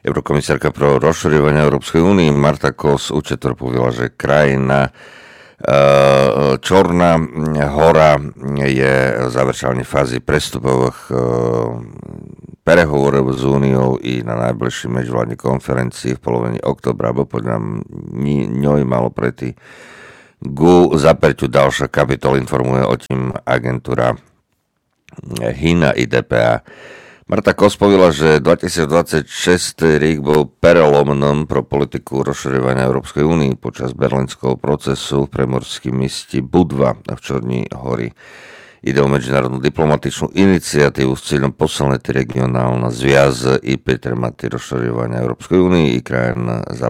Eurokomisárka pro rozširovanie Európskej únie Marta Kos účetvr povedala, že krajina Čorná hora je v završálnej fázi prestupových prehovorov s Úniou i na najbližšej medzinárodnej konferencii v polovení októbra, bo podľa ňoj malo prejти ku zaperťu ďalšia kapitol, informuje o tým agentúra HINA i DPA. Marta Kos povedala, že 2026 rok bol prelomnom pro politiku rozširovania Európskej únie počas berlínskeho procesu v premorskom meste Budva v Čornej hori. Ide o medzinárodnú diplomatičnú iniciatívu s cieľom posilniť regionálna zviaz i pritrmať rozširovania Európskej únie i krajín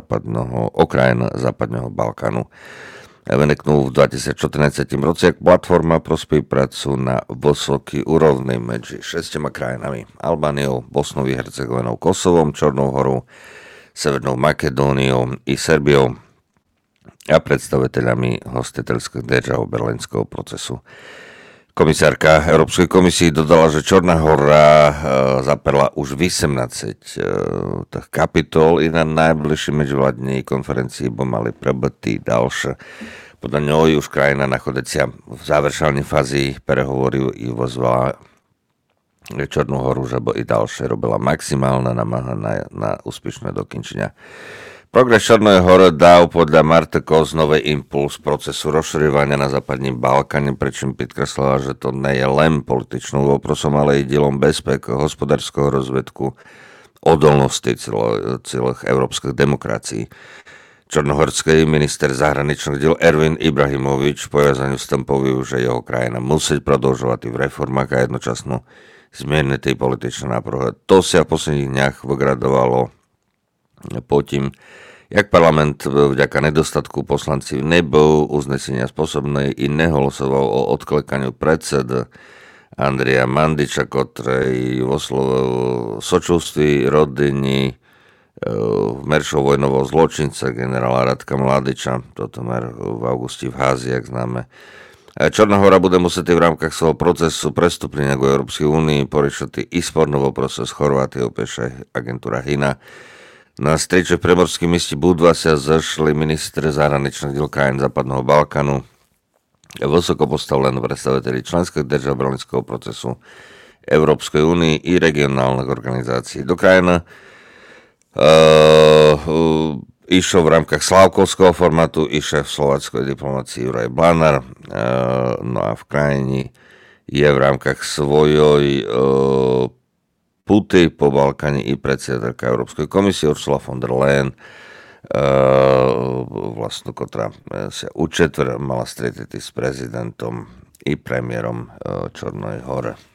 západného Balkánu. Vyniknul v 2014 roce jak platforma pro spoluprácu na vysokej úrovni medzi 6 krajinami: Albániou, Bosnou i Hercegovinou, Kosovom, Čornou horou, Severnou Makedóniou i Serbiou a predstaviteľami hostiteľských držav berlínskeho procesu. Komisárka Európskej komisii dodala, že Čorná hora zaperla už 18 kapitol i na najbližšej medzinárodnej konferencii bo mali prebytý ďalšie. Podľa ňoj už krajina nachádzacia v završálnej fázi prehovoru i vozvala Čornú horu, že bo i ďalšie robila maximálne namáha na úspešné dokončenia. Progres Čornej hore dal podľa Marty Kos nový impuls procesu rozširovania na západním Balkáne, pričom podkreslila, že to nie je len političnou voprosom, ale i dielom bezpek, hospodárskeho rozvedku, odolnosti celých európskych demokracií. Čornohorský minister zahraničných diel Ervin Ibrahimovič po povezaniu s tým povedal, že jeho krajina musí prodĺžovať v reformách a jednočasno zmierniť tej političné náprohe. To sa v posledných dňach vygradovalo po tým, jak parlament vďaka nedostatku poslanci nebol uznesenia spôsobnej i nehlasoval o odklikaniu predsedy Andreja Mandiča, ktorý oslovil sočúství rodiny meršov vojnového zločinca generála Radka Mladiča, toto mer v augusti v Házi, jak známe. Čorná hora bude musieť v rámkach svojho procesu prestúplenia k Európskej únii poriešiť i sporný proces Chorvátie, opäť agentúra HINA. Na striče v premorskom meste Budva sa zašli ministri zahraničných diel krajín západného Balkánu, vysoko postavení predstaviteľi členských držav berlínskeho procesu Európskej únie i regionálnych organizácií. Do krajina išiel v rámkach slávkovského formátu i šéf slováckej diplomácie Juraj Blanár, no a v krajine je v rámkach svojej puty po Balkáne i predsedatelka Európskej komisie Ursula von der Leyen, vlastne, ktorá sa účetver mala stretnúť s prezidentom i premiérom Čornej hore.